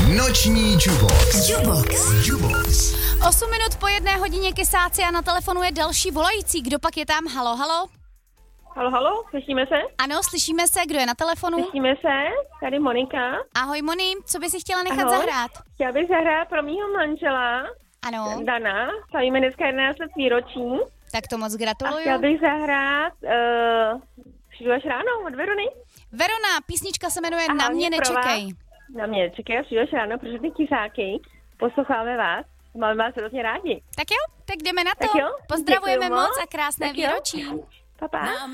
Noční Jubox. 8 minut po 1:00 Kysáci a na telefonu je další volající. Kdo pak je tam? Halo, halo? Halo, slyšíme se? Ano, slyšíme se. Kdo je na telefonu? Slyšíme se, tady Monika. Ahoj, Moni, co by si chtěla nechat Ahoj. zahrát? Chtěla bych zahrát pro mýho manžela, Ano, Dana, slavíme dneska 11 let výročí. tak to moc A gratuluju. chtěla bych zahrát Přijdu až ráno od Verony. Verona, písnička se jmenuje A Na hlavně mě pro nečekej. vás. Na mě nečekej, přijdu až ráno, protože ty Kysáky posloucháme vás. Máme vás hrozně rádi. Tak jo, tak jdeme na to. Tak jo, Pozdravujeme děkuju moc moc. a krásné Tak jo. výročí. Pa, pa.